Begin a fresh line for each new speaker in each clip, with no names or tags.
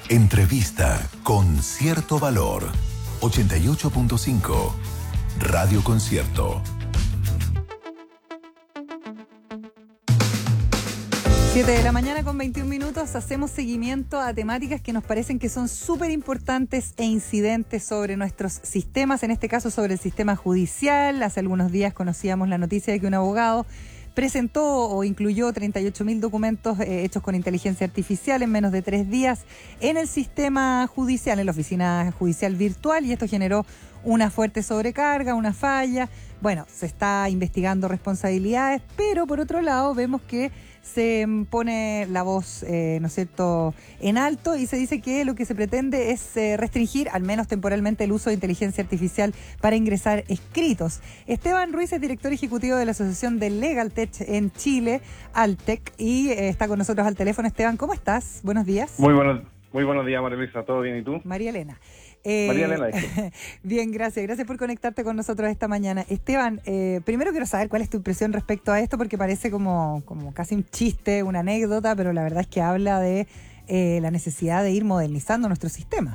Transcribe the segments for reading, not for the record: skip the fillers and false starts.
Entrevista con cierto valor. 88.5 Radio Concierto.
7 de la mañana con 21 minutos, hacemos seguimiento a temáticas que nos parecen que son súper importantes e incidentes sobre nuestros sistemas, en este caso sobre el sistema judicial. Hace algunos días conocíamos la noticia de que un abogado presentó o incluyó 38.000 documentos hechos con inteligencia artificial en menos de 3 días en el sistema judicial, en la oficina judicial virtual, y esto generó una fuerte sobrecarga, una falla. Bueno, se está investigando responsabilidades, pero por otro lado vemos que se pone la voz, ¿no es cierto?, en alto, y se dice que lo que se pretende es restringir, al menos temporalmente, el uso de inteligencia artificial para ingresar escritos. Esteban Ruiz es director ejecutivo de la Asociación de LegalTech en Chile, Altec, y está con nosotros al teléfono. Esteban, ¿cómo estás? Buenos días.
Muy buenos días, María Luisa. ¿Todo bien? ¿Y tú?
María Elena.
María Elena.
Bien, gracias. Gracias por conectarte con nosotros esta mañana. Esteban, primero quiero saber cuál es tu impresión respecto a esto, porque parece como casi un chiste, una anécdota, pero la verdad es que habla de la necesidad de ir modernizando nuestro sistema.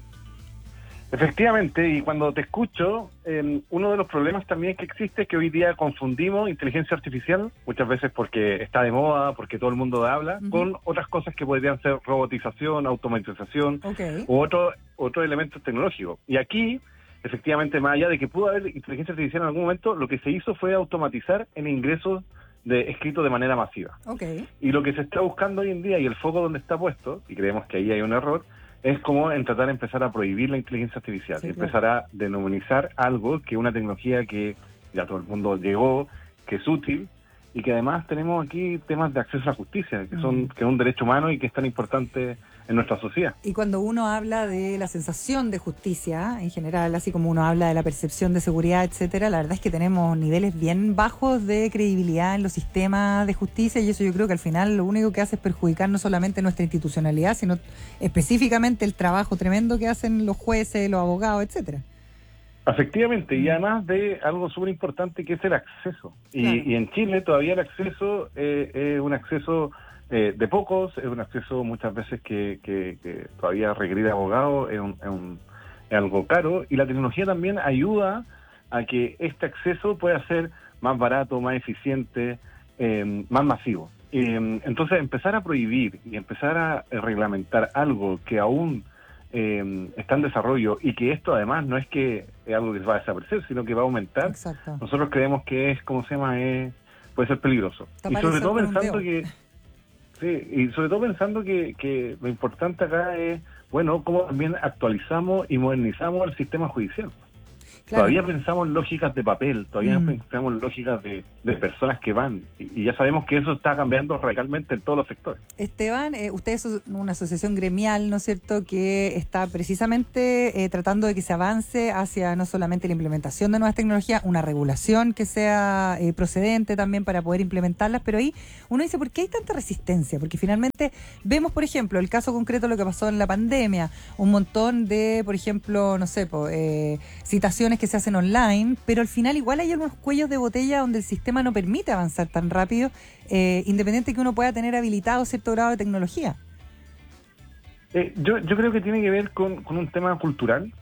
Efectivamente, y cuando te escucho, uno de los problemas también que existe es que hoy día confundimos inteligencia artificial, muchas veces porque está de moda, porque todo el mundo habla, con otras cosas que podrían ser robotización, automatización, u otros elementos tecnológicos. Y aquí, efectivamente, más allá de que pudo haber inteligencia artificial en algún momento, lo que se hizo fue automatizar el ingreso de escrito de manera masiva. Y lo que se está buscando hoy en día, y el foco donde está puesto, y creemos que ahí hay un error, es como en tratar de empezar a prohibir la inteligencia artificial, y empezar a denominizar algo que una tecnología que ya todo el mundo llegó, que es útil, y que además tenemos aquí temas de acceso a la justicia, que es un derecho humano y que es tan importante en nuestra sociedad.
Y cuando uno habla de la sensación de justicia en general, así como uno habla de la percepción de seguridad, etcétera, la verdad es que tenemos niveles bien bajos de credibilidad en los sistemas de justicia, y eso yo creo que al final lo único que hace es perjudicar no solamente nuestra institucionalidad, sino específicamente el trabajo tremendo que hacen los jueces, los abogados, etcétera.
Efectivamente, y además de algo súper importante que es el acceso. Y en Chile todavía el acceso es un acceso de pocos, es un acceso muchas veces que todavía requiere abogados, es algo caro, y la tecnología también ayuda a que este acceso pueda ser más barato, más eficiente, más masivo. Entonces empezar a prohibir y empezar a reglamentar algo que aún está en desarrollo, y que esto además no es que es algo que va a desaparecer, sino que va a aumentar.
Exacto.
Nosotros creemos que es, ¿cómo se llama? Puede ser peligroso. Y sobre todo pensando que lo importante acá es, bueno, cómo también actualizamos y modernizamos el sistema judicial. Claro. Todavía pensamos en lógicas de papel, todavía pensamos en lógicas de personas que van, y ya sabemos que eso está cambiando radicalmente en todos los sectores.
Esteban, ustedes son una asociación gremial, ¿no es cierto?, que está precisamente tratando de que se avance hacia no solamente la implementación de nuevas tecnologías, una regulación que sea procedente también para poder implementarlas, pero ahí uno dice, ¿por qué hay tanta resistencia? Porque finalmente vemos, por ejemplo, el caso concreto de lo que pasó en la pandemia, un montón de, por ejemplo, no sé, citaciones que se hacen online, pero al final igual hay algunos cuellos de botella donde el sistema no permite avanzar tan rápido, independiente que uno pueda tener habilitado cierto grado de tecnología.
Yo creo que tiene que ver con un tema cultural.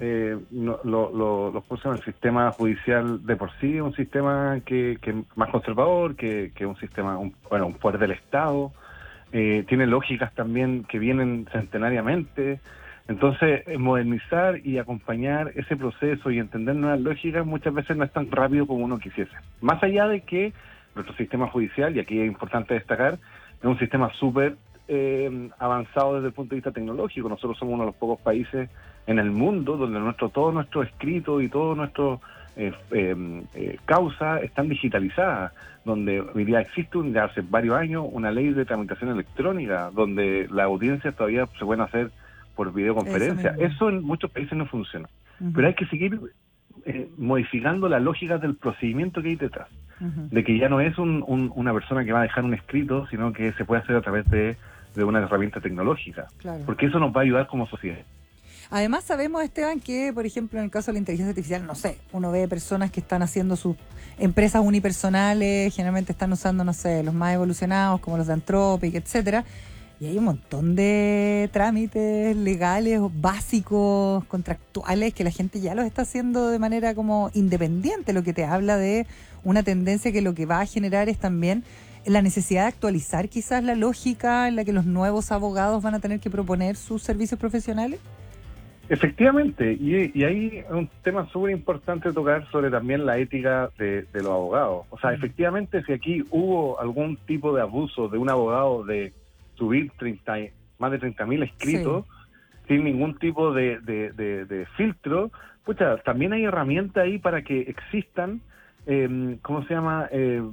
El sistema judicial de por sí es un sistema que más conservador, que un sistema, un poder del Estado, tiene lógicas también que vienen centenariamente. Entonces, modernizar y acompañar ese proceso y entender nuevas lógicas muchas veces no es tan rápido como uno quisiese. Más allá de que nuestro sistema judicial, y aquí es importante destacar, es un sistema súper avanzado desde el punto de vista tecnológico. Nosotros somos uno de los pocos países en el mundo donde todo nuestro escrito y todo nuestro causa están digitalizadas, donde hoy día existe ya hace varios años una ley de tramitación electrónica, donde las audiencias todavía se pueden hacer por videoconferencia. Eso en muchos países no funciona. Pero hay que seguir modificando la lógica del procedimiento que hay detrás. De que ya no es una persona que va a dejar un escrito, sino que se puede hacer a través de una herramienta tecnológica. Porque eso nos va a ayudar como sociedad.
Además sabemos, Esteban, que por ejemplo en el caso de la inteligencia artificial, no sé, uno ve personas que están haciendo sus empresas unipersonales, generalmente están usando, no sé, los más evolucionados como los de Anthropic, etcétera. Y hay un montón de trámites legales, básicos, contractuales, que la gente ya los está haciendo de manera como independiente, lo que te habla de una tendencia que lo que va a generar es también la necesidad de actualizar quizás la lógica en la que los nuevos abogados van a tener que proponer sus servicios profesionales.
Efectivamente, y hay un tema súper importante tocar sobre también la ética de los abogados. O sea, efectivamente, si aquí hubo algún tipo de abuso de un abogado de subir más de 30.000 escritos, sin ningún tipo de filtro, pucha, también hay herramientas ahí para que existan, ¿cómo se llama?,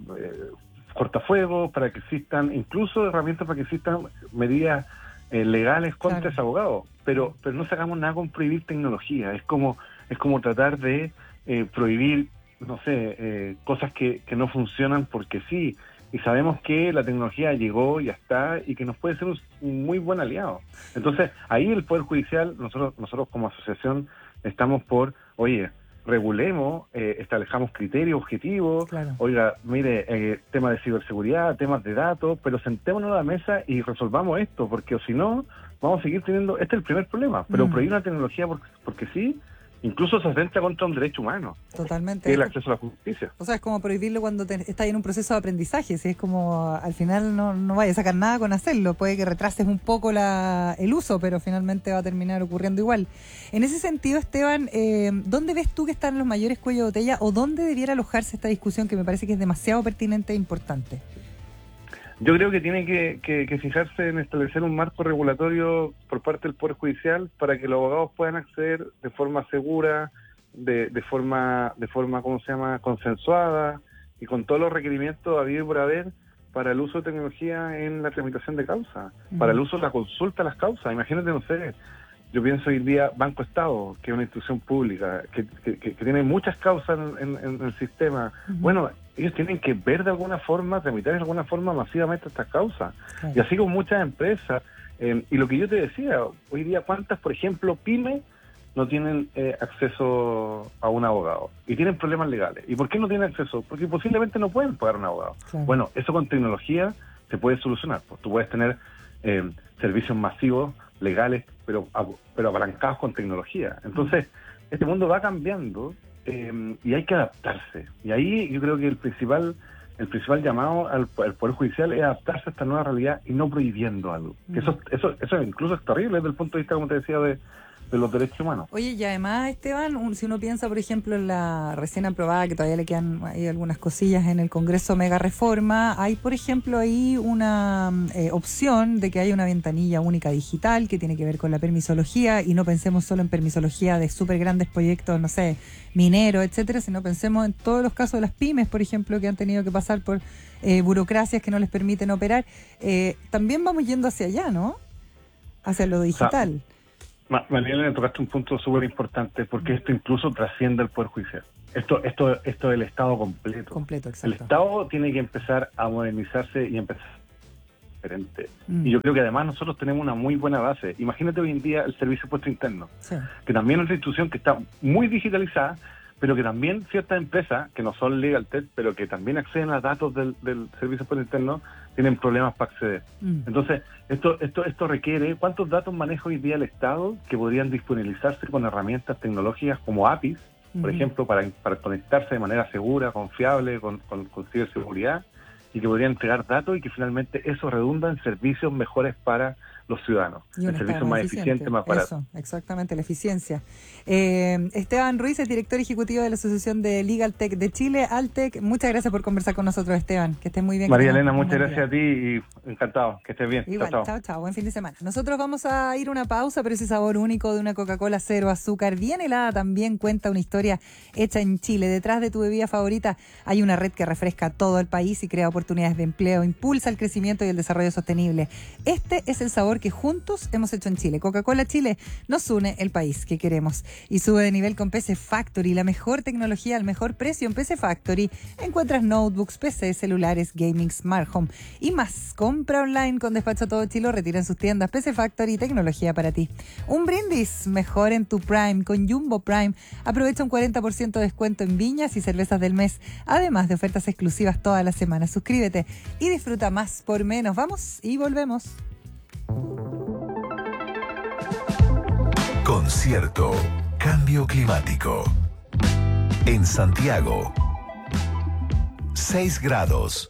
cortafuegos, para que existan, incluso herramientas para que existan medidas legales contra ese abogado, pero no sacamos nada con prohibir tecnología. Es como tratar de prohibir, no sé, cosas que no funcionan porque sí, y sabemos que la tecnología llegó, ya está, y que nos puede ser un muy buen aliado. Entonces, ahí el Poder Judicial, nosotros como asociación estamos por, oye, regulemos, establezcamos criterios objetivos, oiga, mire, temas de ciberseguridad, temas de datos, pero sentémonos a la mesa y resolvamos esto, porque si no, vamos a seguir teniendo, este es el primer problema, pero prohibir una tecnología porque sí, incluso se atenta contra un derecho humano.
Totalmente.
Que es el acceso a la justicia.
O sea, es como prohibirlo cuando estás en un proceso de aprendizaje. Si es como, al final no vayas a sacar nada con hacerlo. Puede que retrases un poco el uso, pero finalmente va a terminar ocurriendo igual. En ese sentido, Esteban, ¿dónde ves tú que están los mayores cuellos de botella o dónde debiera alojarse esta discusión que me parece que es demasiado pertinente e importante?
Yo creo que tiene que fijarse en establecer un marco regulatorio por parte del Poder Judicial para que los abogados puedan acceder de forma segura, de forma, ¿cómo se llama?, consensuada y con todos los requerimientos habidos por haber para el uso de tecnología en la tramitación de causas, para el uso de la consulta a las causas. Imagínate, no sé, yo pienso hoy en día Banco Estado, que es una institución pública, que tiene muchas causas en el sistema. Bueno, ellos tienen que ver de alguna forma, tramitar de alguna forma masivamente estas causas. Y así con muchas empresas. Y lo que yo te decía, hoy día, ¿cuántas, por ejemplo, pymes no tienen acceso a un abogado? Y tienen problemas legales. ¿Y por qué no tienen acceso? Porque posiblemente no pueden pagar un abogado. Bueno, eso con tecnología se puede solucionar. Pues tú puedes tener servicios masivos, legales, pero apalancados con tecnología. Entonces, este mundo va cambiando y hay que adaptarse. Y ahí yo creo que el principal llamado al Poder Judicial es adaptarse a esta nueva realidad y no prohibiendo algo. Eso incluso es terrible desde el punto de vista, como te decía, de los derechos humanos.
Oye, y además, Esteban, si uno piensa, por ejemplo, en la recién aprobada, que todavía le quedan ahí algunas cosillas en el Congreso Mega Reforma, hay, por ejemplo, ahí una opción de que haya una ventanilla única digital que tiene que ver con la permisología, y no pensemos solo en permisología de súper grandes proyectos, no sé, mineros, etcétera, sino pensemos en todos los casos de las pymes, por ejemplo, que han tenido que pasar por burocracias que no les permiten operar. También vamos yendo hacia allá, ¿no? Hacia lo digital.
Mariela, tocaste un punto súper importante, porque esto incluso trasciende el Poder Judicial. Esto es el Estado completo.
Exacto.
El Estado tiene que empezar a modernizarse y empezar diferente. Y yo creo que además nosotros tenemos una muy buena base. Imagínate hoy en día el Servicio de Impuesto Interno, que también es una institución que está muy digitalizada, pero que también ciertas empresas, que no son Legal Tech, pero que también acceden a datos del Servicio de Impuesto Interno, tienen problemas para acceder. Entonces, esto requiere, ¿cuántos datos maneja hoy día el Estado que podrían disponibilizarse con herramientas tecnológicas como APIs, por ejemplo, para conectarse de manera segura, confiable, con ciberseguridad, y que podrían entregar datos y que finalmente eso redunda en servicios mejores para los ciudadanos, en servicios más eficientes, más baratos.
Eso, exactamente, la eficiencia. Esteban Ruiz, el director ejecutivo de la Asociación de Legal Tech de Chile, ALTEC, muchas gracias por conversar con nosotros, Esteban, que estés muy bien.
María Elena, muchas gracias a ti y encantado, que estés bien.
Igual, chao, buen fin de semana. Nosotros vamos a ir a una pausa, pero ese sabor único de una Coca-Cola cero azúcar, bien helada, también cuenta una historia hecha en Chile. Detrás de tu bebida favorita hay una red que refresca todo el país y crea oportunidades de empleo, impulsa el crecimiento y el desarrollo sostenible. Este es el sabor que juntos hemos hecho en Chile. Coca-Cola Chile nos une el país que queremos. Y sube de nivel con PC Factory, la mejor tecnología al mejor precio. En PC Factory encuentras notebooks, PC, celulares, gaming, smart home y más. Compra online con despacho a todo Chile o retira en sus tiendas. PC Factory, tecnología para ti. Un brindis mejor en tu Prime con Jumbo Prime. Aprovecha un 40% de descuento en viñas y cervezas del mes, además de ofertas exclusivas toda la semana. Suscríbete y disfruta más por menos. Vamos y volvemos.
Concierto Cambio Climático. En Santiago, 6 grados.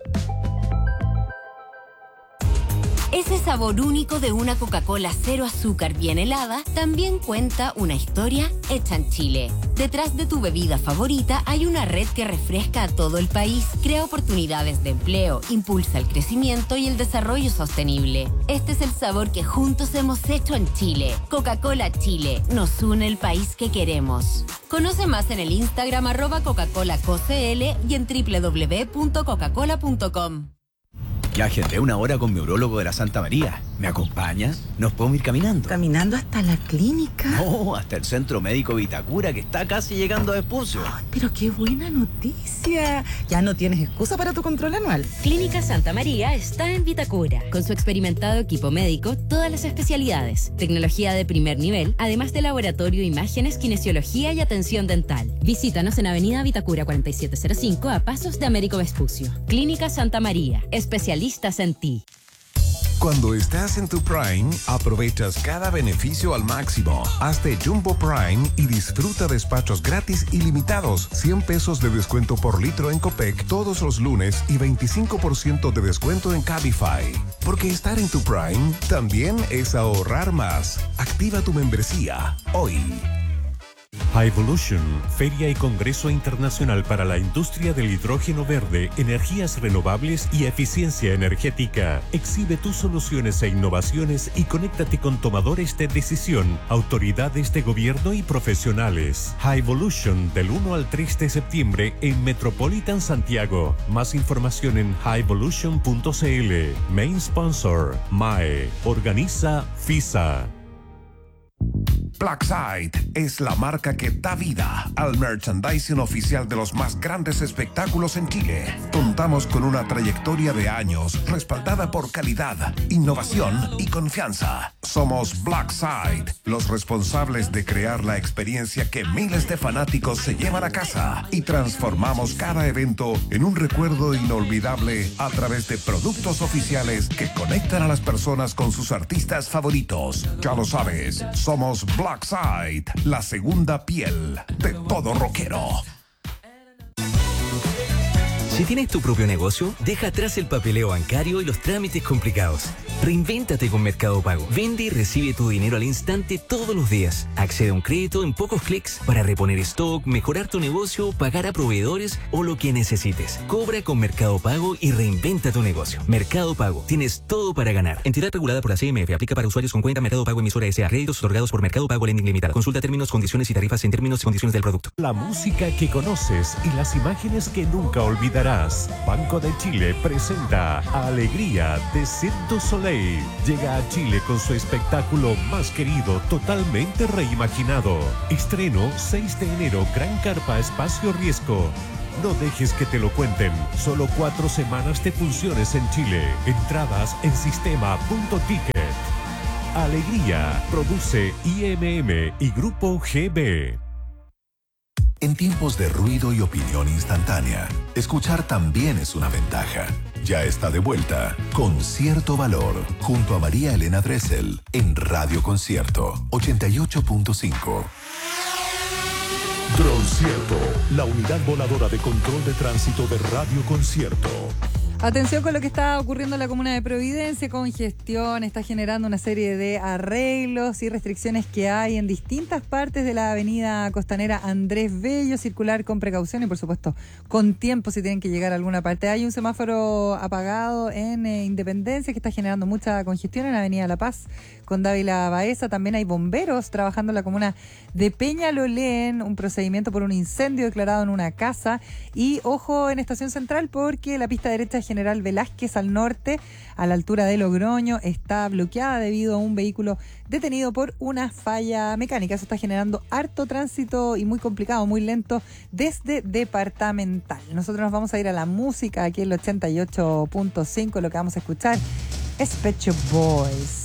Ese sabor único de una Coca-Cola cero azúcar bien helada también cuenta una historia hecha en Chile. Detrás de tu bebida favorita hay una red que refresca a todo el país, crea oportunidades de empleo, impulsa el crecimiento y el desarrollo sostenible. Este es el sabor que juntos hemos hecho en Chile. Coca-Cola Chile, nos une el país que queremos. Conoce más en el Instagram @Coca-ColaCoCL y en www.coca-cola.com.
Ya agendé una hora con mi urólogo de la Santa María. ¿Me acompaña? ¿Nos podemos ir caminando?
¿Caminando hasta la clínica?
No, hasta el Centro Médico Vitacura, que está casi llegando a Vespucio.
Ay, pero qué buena noticia. Ya no tienes excusa para tu control anual.
Clínica Santa María está en Vitacura. Con su experimentado equipo médico, todas las especialidades, tecnología de primer nivel, además de laboratorio, imágenes, kinesiología y atención dental. Visítanos en Avenida Vitacura 4705 a pasos de Américo Vespucio. Clínica Santa María, especialistas en ti.
Cuando estás en tu Prime, aprovechas cada beneficio al máximo. Hazte Jumbo Prime y disfruta despachos gratis ilimitados. 100 pesos de descuento por litro en Copec todos los lunes y 25% de descuento en Cabify. Porque estar en tu Prime también es ahorrar más. Activa tu membresía hoy.
Highvolution, Feria y Congreso Internacional para la Industria del Hidrógeno Verde, Energías Renovables y Eficiencia Energética. Exhibe tus soluciones e innovaciones y conéctate con tomadores de decisión, autoridades de gobierno y profesionales. Highvolution del 1 al 3 de septiembre en Metropolitan Santiago. Más información en highvolution.cl. Main Sponsor, MAE. Organiza FISA.
Blackside es la marca que da vida al merchandising oficial de los más grandes espectáculos en Chile. Contamos con una trayectoria de años respaldada por calidad, innovación y confianza. Somos Blackside, los responsables de crear la experiencia que miles de fanáticos se llevan a casa y transformamos cada evento en un recuerdo inolvidable a través de productos oficiales que conectan a las personas con sus artistas favoritos. Ya lo sabes, somos Blackside, la segunda piel de todo rockero.
Si tienes tu propio negocio, deja atrás el papeleo bancario y los trámites complicados. Reinvéntate con Mercado Pago. Vende y recibe tu dinero al instante todos los días. Accede a un crédito en pocos clics para reponer stock, mejorar tu negocio, pagar a proveedores o lo que necesites. Cobra con Mercado Pago y reinventa tu negocio. Mercado Pago. Tienes todo para ganar. Entidad regulada por la CMF. Aplica para usuarios con cuenta Mercado Pago emisora S.A. Créditos otorgados por Mercado Pago Lending Limitada. Consulta términos, condiciones y tarifas en términos y condiciones del producto.
La música que conoces y las imágenes que nunca olvidarás. Banco de Chile presenta Alegría de Cirque du Soleil. Llega a Chile con su espectáculo más querido, totalmente reimaginado. Estreno 6 de enero, Gran Carpa Espacio Riesgo. No dejes que te lo cuenten. Solo 4 semanas de funciones en Chile. Entradas en sistema.ticket. Alegría. Produce IMM y Grupo GB.
En tiempos de ruido y opinión instantánea, escuchar también es una ventaja. Ya está de vuelta Concierto Valor, junto a María Elena Dressel, en Radio Concierto 88.5.
Droncierto, la unidad voladora de control de tránsito de Radio Concierto.
Atención con lo que está ocurriendo en la comuna de Providencia, congestión, está generando una serie de arreglos y restricciones que hay en distintas partes de la avenida costanera Andrés Bello, circular con precaución y por supuesto con tiempo si tienen que llegar a alguna parte. Hay un semáforo apagado en Independencia que está generando mucha congestión en la avenida La Paz con Dávila Baeza. También hay bomberos trabajando en la comuna de Peñalolén, un procedimiento por un incendio declarado en una casa. Y ojo en Estación Central porque la pista derecha General Velázquez al norte, a la altura de Logroño, está bloqueada debido a un vehículo detenido por una falla mecánica. Eso está generando harto tránsito y muy complicado, muy lento desde Departamental. Nosotros nos vamos a ir a la música aquí en el 88.5. Lo que vamos a escuchar es Pet Shop Boys.